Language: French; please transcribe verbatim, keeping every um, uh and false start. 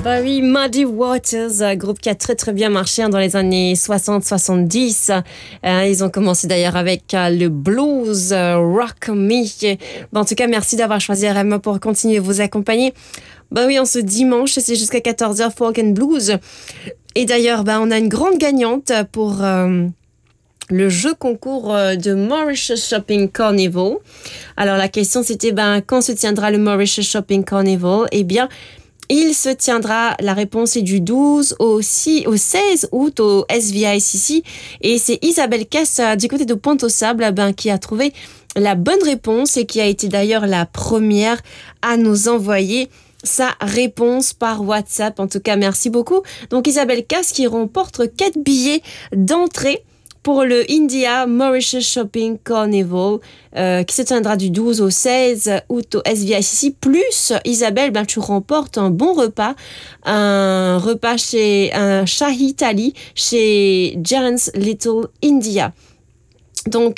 Bah oui, Muddy Waters, groupe qui a très très bien marché hein, dans les années soixante soixante-dix. Euh, ils ont commencé d'ailleurs avec euh, le blues, euh, Rock Me. Bah, en tout cas, merci d'avoir choisi R M A pour continuer vous accompagner. Bah oui, en ce dimanche, c'est jusqu'à quatorze heures Folk and Blues. Et d'ailleurs, bah, on a une grande gagnante pour euh, le jeu concours de Mauritius Shopping Carnival. Alors la question c'était ben, quand se tiendra le Mauritius Shopping Carnival? Eh bien, il se tiendra, la réponse est du douze au, six, au seize août au S V I C C. Et c'est Isabelle Casse du côté de Pointe-aux-Sables ben, qui a trouvé la bonne réponse et qui a été d'ailleurs la première à nous envoyer sa réponse par WhatsApp. En tout cas, merci beaucoup. Donc Isabelle Casse qui remporte quatre billets d'entrée pour le India Mauritius Shopping Carnival euh, qui se tiendra du douze au seize août au S V I C C. Plus, Isabelle, ben, tu remportes un bon repas, un repas chez un Shahi Thali chez Jaren's Little India. Donc,